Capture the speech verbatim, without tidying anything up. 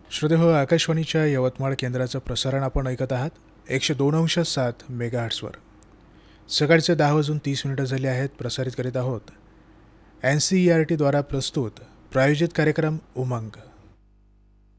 श्रोतेहो, आकाशवाणीच्या यवतमाळ केंद्राचं प्रसारण आपण ऐकत आहात एकशे दोन अंश सात मेगाहर्ट्सवर. सकाळचे दहा वाजून तीस मिनिटं झाली आहेत. प्रसारित करीत आहोत एन सी ई आर टीद्वारा प्रस्तुत प्रायोजित कार्यक्रम उमंग.